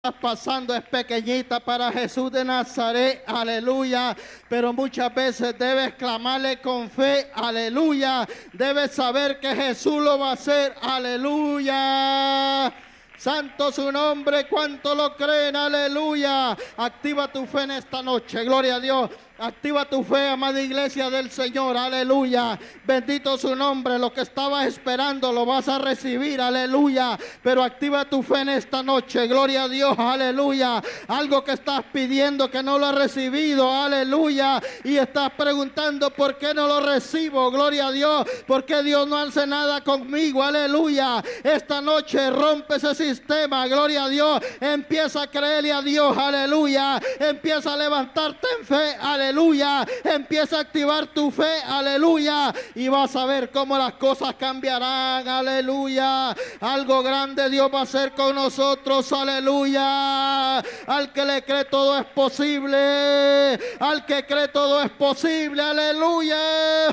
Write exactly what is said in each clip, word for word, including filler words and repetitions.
estás pasando es pequeñita para Jesús de Nazaret, aleluya, pero muchas veces debes clamarle con fe, aleluya, debes saber que Jesús lo va a hacer, aleluya. Santo su nombre, cuánto lo creen, aleluya. Activa tu fe en esta noche, gloria a Dios. Activa tu fe, amada iglesia del Señor, aleluya. Bendito su nombre, lo que estabas esperando lo vas a recibir, aleluya. Pero activa tu fe en esta noche, gloria a Dios, aleluya. Algo que estás pidiendo que no lo has recibido, aleluya. Y estás preguntando por qué no lo recibo, gloria a Dios. ¿Por qué Dios no hace nada conmigo, aleluya? Esta noche rompe ese sistema, gloria a Dios. Empieza a creerle a Dios, aleluya. Empieza a levantarte en fe, aleluya. Aleluya, empieza a activar tu fe, aleluya, y vas a ver cómo las cosas cambiarán, aleluya. Algo grande Dios va a hacer con nosotros, aleluya. Al que le cree todo es posible, al que cree todo es posible, aleluya.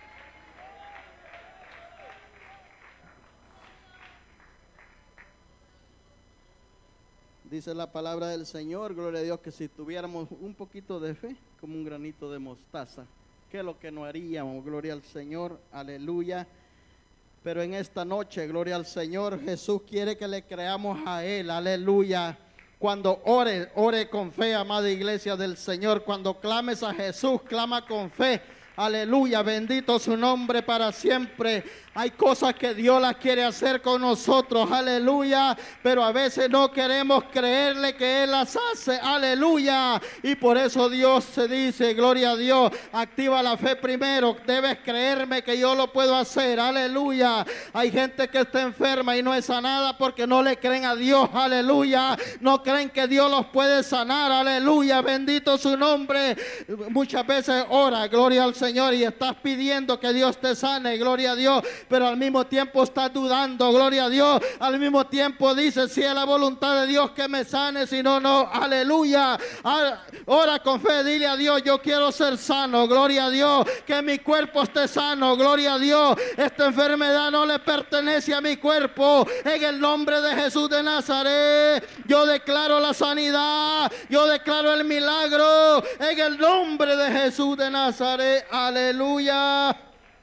Dice la palabra del Señor, gloria a Dios, que si tuviéramos un poquito de fe, como un granito de mostaza, ¿qué es lo que no haríamos? Gloria al Señor, aleluya. Pero en esta noche, gloria al Señor, Jesús quiere que le creamos a Él, aleluya. Cuando ore, ore con fe, amada iglesia del Señor. Cuando clames a Jesús, clama con fe. Aleluya, bendito su nombre para siempre. Hay cosas que Dios las quiere hacer con nosotros, aleluya, pero a veces no queremos creerle que Él las hace, aleluya. Y por eso Dios se dice, gloria a Dios, activa la fe primero. Debes creerme que yo lo puedo hacer, aleluya. Hay gente que está enferma y no es sanada porque no le creen a Dios, aleluya. No creen que Dios los puede sanar, aleluya, bendito su nombre. Muchas veces ora, gloria al Señor, y estás pidiendo que Dios te sane, gloria a Dios, pero al mismo tiempo estás dudando, gloria a Dios. Al mismo tiempo dices, si es la voluntad de Dios que me sane, si no, no, aleluya. Ora con fe, dile a Dios, yo quiero ser sano, gloria a Dios, que mi cuerpo esté sano, gloria a Dios. Esta enfermedad no le pertenece a mi cuerpo. En el nombre de Jesús de Nazaret, yo declaro la sanidad, yo declaro el milagro, en el nombre de Jesús de Nazaret, aleluya.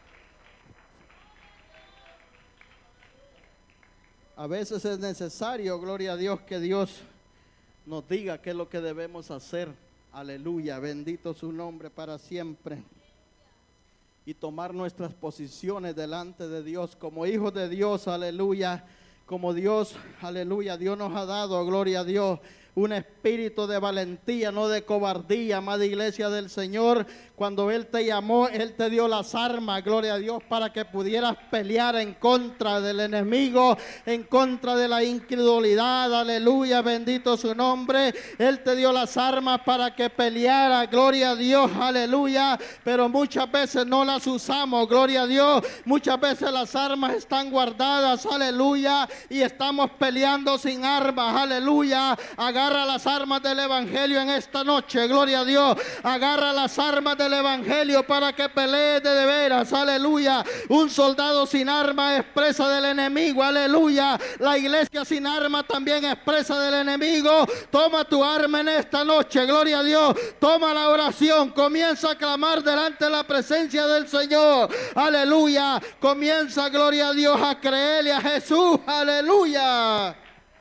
A veces es necesario, gloria a Dios, que Dios nos diga qué es lo que debemos hacer. Aleluya, bendito su nombre para siempre. Y tomar nuestras posiciones delante de Dios como hijos de Dios, aleluya. Como Dios, aleluya, Dios nos ha dado, gloria a Dios, un espíritu de valentía, no de cobardía, amada iglesia del Señor. Cuando Él te llamó, Él te dio las armas, gloria a Dios, para que pudieras pelear en contra del enemigo, en contra de la incredulidad, aleluya, bendito su nombre. Él te dio las armas para que peleara, gloria a Dios, aleluya, pero muchas veces no las usamos, gloria a Dios. Muchas veces las armas están guardadas, aleluya, y estamos peleando sin armas, aleluya. Agarra las armas del evangelio en esta noche, gloria a Dios. Agarra las armas del evangelio para que pelees de, de veras, aleluya. Un soldado sin arma es presa del enemigo, aleluya. La iglesia sin arma también es presa del enemigo. Toma tu arma en esta noche, gloria a Dios. Toma la oración, comienza a clamar delante de la presencia del Señor, aleluya. Comienza, gloria a Dios, a creerle a Jesús, aleluya.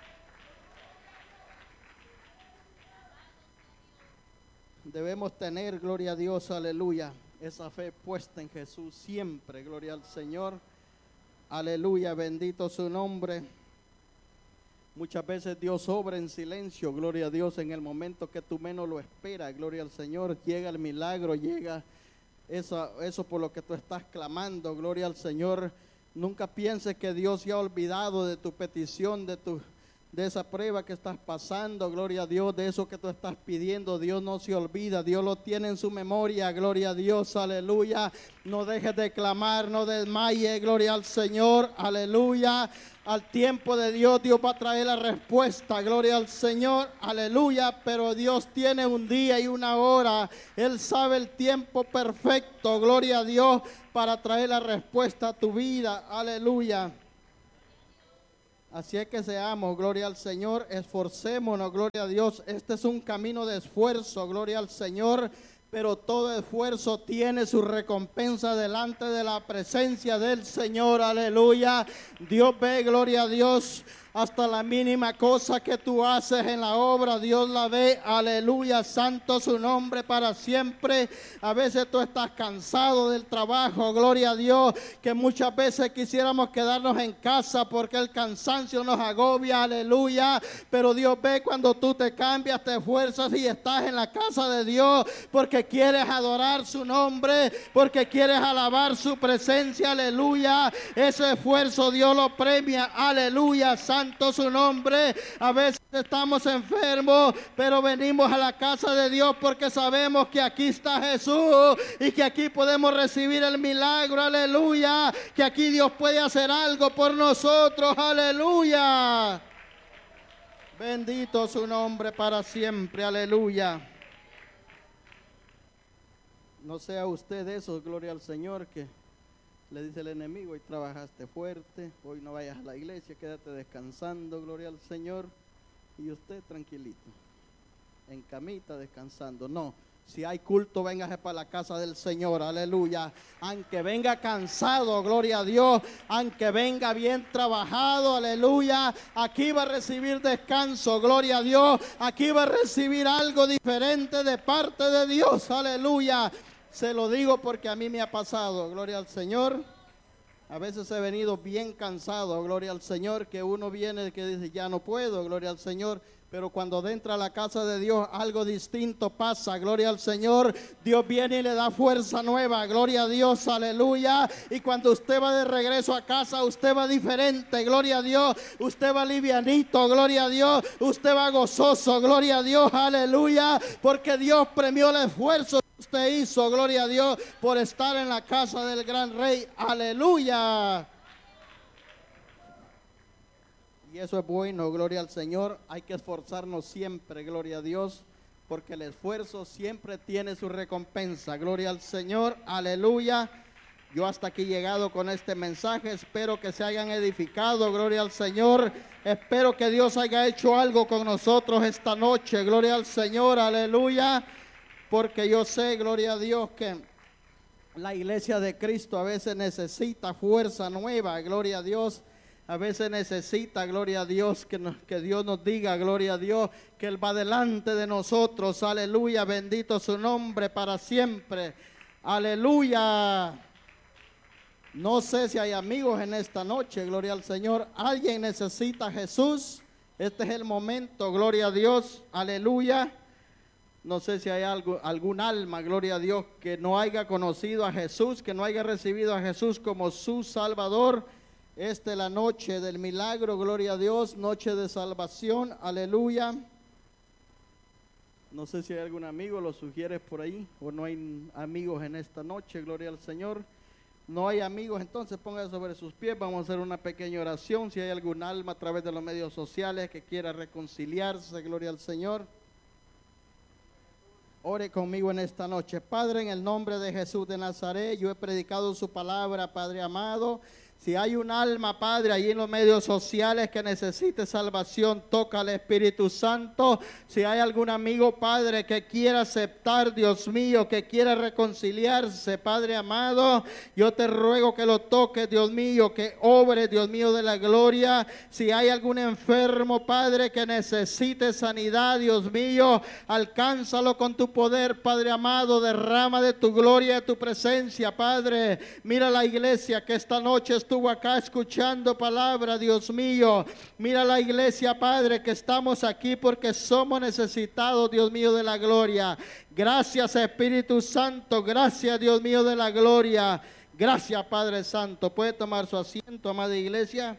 Debemos tener, gloria a Dios, aleluya, esa fe puesta en Jesús siempre, gloria al Señor, aleluya, bendito su nombre. Muchas veces Dios obra en silencio, gloria a Dios, en el momento que tú menos lo esperas, gloria al Señor, llega el milagro, llega eso, eso por lo que tú estás clamando, gloria al Señor. Nunca pienses que Dios se ha olvidado de tu petición, de tu de esa prueba que estás pasando, gloria a Dios, de eso que tú estás pidiendo. Dios no se olvida, Dios lo tiene en su memoria, gloria a Dios, aleluya. No dejes de clamar, no desmayes, gloria al Señor, aleluya. Al tiempo de Dios, Dios va a traer la respuesta, gloria al Señor, aleluya. Pero Dios tiene un día y una hora, Él sabe el tiempo perfecto, gloria a Dios, para traer la respuesta a tu vida, aleluya. Así es que seamos, gloria al Señor, esforcémonos, gloria a Dios. Este es un camino de esfuerzo, gloria al Señor, pero todo esfuerzo tiene su recompensa delante de la presencia del Señor, aleluya. Dios ve, gloria a Dios, hasta la mínima cosa que tú haces en la obra, Dios la ve, aleluya, santo su nombre para siempre. A veces tú estás cansado del trabajo, gloria a Dios, que muchas veces quisiéramos quedarnos en casa porque el cansancio nos agobia, aleluya, pero Dios ve cuando tú te cambias, te esfuerzas y estás en la casa de Dios porque quieres adorar su nombre, porque quieres alabar su presencia, aleluya. Ese esfuerzo Dios lo premia, aleluya, santo su nombre. A veces estamos enfermos, pero venimos a la casa de Dios porque sabemos que aquí está Jesús y que aquí podemos recibir el milagro, aleluya, que aquí Dios puede hacer algo por nosotros, aleluya. Bendito su nombre para siempre, aleluya. No sea usted de esos, gloria al Señor, que le dice el enemigo: hoy trabajaste fuerte, hoy no vayas a la iglesia, quédate descansando, gloria al Señor. Y usted tranquilito, en camita descansando. No, si hay culto, véngase para la casa del Señor, aleluya. Aunque venga cansado, gloria a Dios, aunque venga bien trabajado, aleluya, aquí va a recibir descanso, gloria a Dios. Aquí va a recibir algo diferente de parte de Dios, aleluya. Se lo digo porque a mí me ha pasado, gloria al Señor. A veces he venido bien cansado, gloria al Señor, que uno viene que dice ya no puedo, gloria al Señor. Pero cuando entra a la casa de Dios algo distinto pasa, gloria al Señor. Dios viene y le da fuerza nueva, gloria a Dios, aleluya. Y cuando usted va de regreso a casa, usted va diferente, gloria a Dios. Usted va livianito, gloria a Dios. Usted va gozoso, gloria a Dios, aleluya. Porque Dios premió el esfuerzo que usted hizo, gloria a Dios, por estar en la casa del gran rey, aleluya. Y eso es bueno, gloria al Señor. Hay que esforzarnos siempre, gloria a Dios, porque el esfuerzo siempre tiene su recompensa, gloria al Señor, aleluya. Yo hasta aquí he llegado con este mensaje, espero que se hayan edificado, gloria al Señor. Espero que Dios haya hecho algo con nosotros esta noche, gloria al Señor, aleluya. Porque yo sé, gloria a Dios, que la iglesia de Cristo a veces necesita fuerza nueva, gloria a Dios. A veces necesita, gloria a Dios, que, nos, que Dios nos diga, gloria a Dios, que Él va delante de nosotros, aleluya, bendito su nombre para siempre, aleluya. No sé si hay amigos en esta noche, gloria al Señor. ¿Alguien necesita a Jesús? Este es el momento, gloria a Dios, aleluya. No sé si hay algo, algún alma, gloria a Dios, que no haya conocido a Jesús, que no haya recibido a Jesús como su Salvador. Esta es la noche del milagro, gloria a Dios, noche de salvación, aleluya. No sé si hay algún amigo, lo sugieres por ahí, o no hay amigos en esta noche, gloria al Señor. No hay amigos, entonces póngase sobre sus pies, vamos a hacer una pequeña oración. Si hay algún alma a través de los medios sociales que quiera reconciliarse, gloria al Señor, ore conmigo en esta noche. Padre, en el nombre de Jesús de Nazaret, yo he predicado su palabra, Padre amado. Si hay un alma, Padre, allí en los medios sociales que necesite salvación, toca al Espíritu Santo. Si hay algún amigo, Padre, que quiera aceptar, Dios mío, que quiera reconciliarse, Padre amado, yo te ruego que lo toques, Dios mío, que obre, Dios mío, de la gloria. Si hay algún enfermo, Padre, que necesite sanidad, Dios mío, alcánzalo con tu poder, Padre amado, derrama de tu gloria, de tu presencia, Padre. Mira la iglesia que esta noche está estuvo acá escuchando palabra, Dios mío. Mira la iglesia, Padre, que estamos aquí porque somos necesitados, Dios mío, de la gloria. Gracias, Espíritu Santo. Gracias, Dios mío, de la gloria. Gracias, Padre Santo. Puede tomar su asiento, amada iglesia.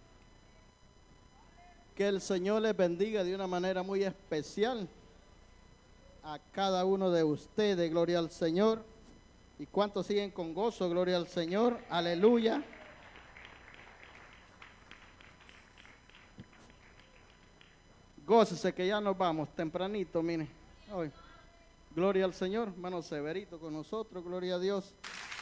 Que el Señor les bendiga de una manera muy especial a cada uno de ustedes. Gloria al Señor. ¿Y cuántos siguen con gozo? Gloria al Señor. Aleluya. Gócese que ya nos vamos tempranito, mire. Hoy. Gloria al Señor, hermano Severito con nosotros, gloria a Dios.